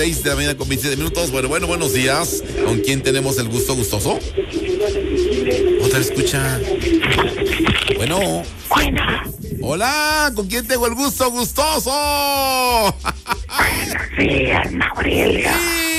6 de la mañana con 27 minutos. Bueno, buenos días. ¿Con quién tenemos el gusto gustoso? Otra vez escucha. Bueno. Hola, ¿con quién tengo el gusto gustoso? Buenos días, Mauricio.